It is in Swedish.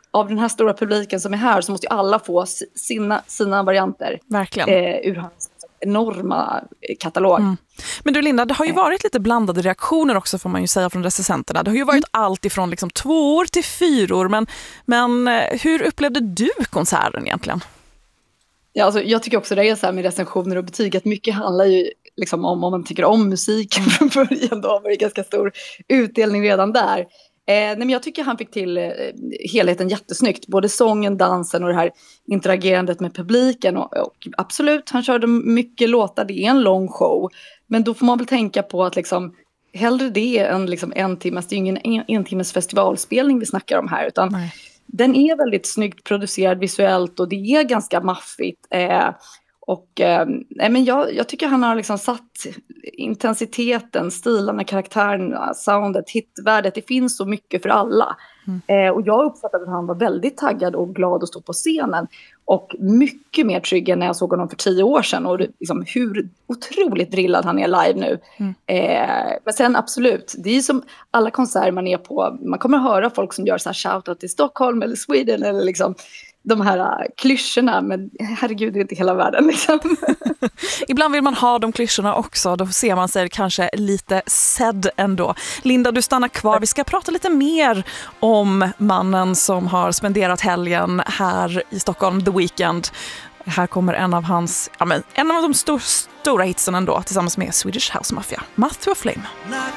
av den här stora publiken som är här så måste ju alla få sina varianter. Verkligen. Ur hans enorma katalog. Men du Linda, det har ju varit lite blandade reaktioner också får man ju säga från recensenterna. Det har ju varit allt ifrån liksom 2 till 4, men hur upplevde du konserten egentligen? Ja, alltså, jag tycker också det är så här med recensioner och betyg att mycket handlar ju liksom om man tycker om musiken från början. Då var det ganska stor utdelning redan där. Nej, men jag tycker han fick till helheten jättesnyggt. Både sången, dansen och det här interagerandet med publiken. Och absolut, han körde mycket låtar. Det är en lång show. Men då får man väl tänka på att liksom, hellre det än liksom en timmes. Det är ju ingen en timmes festivalspelning vi snackar om här. Utan den är väldigt snyggt producerad visuellt och det är ganska maffigt. Men jag tycker han har liksom satt intensiteten, stilarna, karaktärerna, soundet, hitvärdet. Det finns så mycket för alla. Och jag uppfattade att han var väldigt taggad och glad att stå på scenen. Och mycket mer trygg än när jag såg honom för 10 år sedan. Och liksom hur otroligt drillad han är live nu. Men sen absolut, det är som alla konserter man är på. Man kommer att höra folk som gör så här shoutout till Stockholm eller Sweden eller liksom de här klyschorna, men herregud, det är inte hela världen liksom. Ibland vill man ha de klyschorna också, då ser man sig kanske lite sedd ändå. Linda, du stannar kvar. Vi ska prata lite mer om mannen som har spenderat helgen här i Stockholm, The Weeknd. Här kommer en av de stora hitsen ändå, tillsammans med Swedish House Mafia, Moth to a Flame.